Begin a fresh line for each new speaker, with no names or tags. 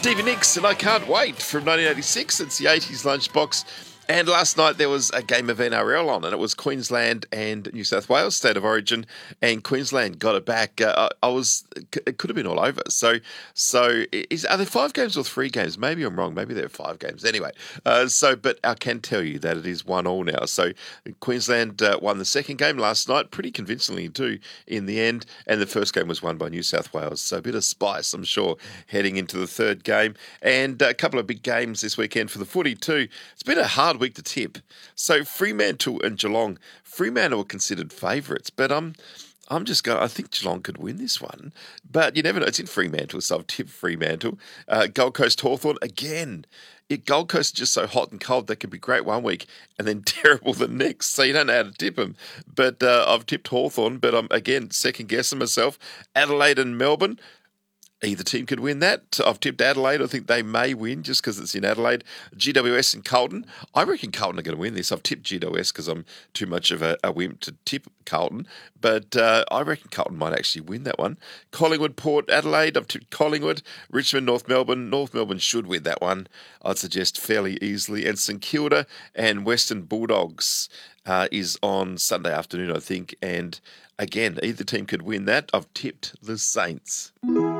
Stevie Nicks, and I Can't Wait from 1986. It's the 80s lunchbox. And last night there was a game of NRL on, and it was Queensland and New South Wales State of Origin, and Queensland got it back. It could have been all over. So are there 5 games or 3 games? Maybe I'm wrong. Maybe there are 5 games. Anyway, but I can tell you that it is 1-1 now. So Queensland won the second game last night, pretty convincingly too, in the end, and the first game was won by New South Wales. So a bit of spice, I'm sure, heading into the third game, and a couple of big games this weekend for the footy too. It's been a hard week to tip. So Fremantle and Geelong. Fremantle were considered favourites, but I'm just going. I think Geelong could win this one, but you never know. It's in Fremantle, so I've tipped Fremantle. Gold Coast Hawthorn again. Gold Coast is just so hot and cold they could be great one week and then terrible the next. So you don't know how to tip them. But I've tipped Hawthorn, but I'm again second guessing myself. Adelaide and Melbourne. Either team could win that. I've tipped Adelaide. I think they may win just because it's in Adelaide. GWS and Carlton. I reckon Carlton are going to win this. I've tipped GWS because I'm too much of a wimp to tip Carlton. But I reckon Carlton might actually win that one. Collingwood, Port Adelaide. I've tipped Collingwood. Richmond, North Melbourne. North Melbourne should win that one, I'd suggest, fairly easily. And St Kilda and Western Bulldogs is on Sunday afternoon, I think. And again, either team could win that. I've tipped the Saints.